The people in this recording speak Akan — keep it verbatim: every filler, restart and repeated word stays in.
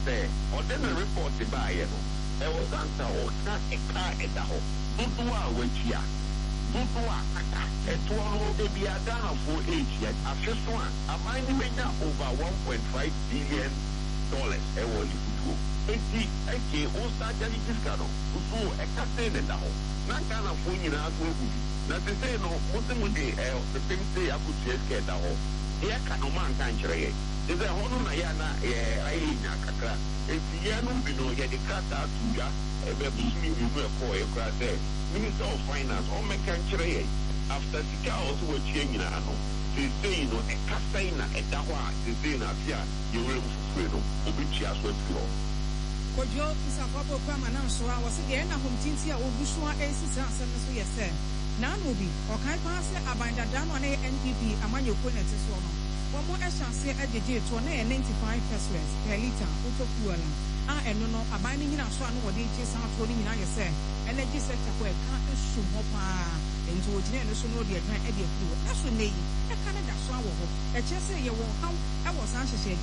say or then a report by you know e was answer o ka e ka e da ho tutu a wachia tutu a aka e to no e bi ada na for eight years afeso a amani menya over one point five billion dollars e wo li tutu eti eke o sa jali diskano usu e ka se ne da ho na kana fo nyina so ku na se se no mo se mo de e the same say akutu eske da ho e ka no man kan kire ye is a hono na ya na e ai nya kakra eti ya no bi no ye de kata tuya e be busumi bi no e ko e kra se Minister of Finance o me kan kire ye after sika o so wachie nyina no se se no e ka sai na e da ho a se se na afia ye wure mfufure no obi tia so afiro Kojo isafabo kwa mananso a wose de na homtinti a obusu a esisi asem so yese na no bi o kan pa se abandada no na N P P amanyoko na te so no wo mo ehyanse ajeje to na ninety-five percent per liter utokuala a eno no aban ni nyina so a no wode chi san to ni nyina yese energy sector ko e ka esu ho pa enti ogine no so no de kan e de afiri wo na so nei e ka na da so a wo ho e che se ye wo haw e wo san hyehye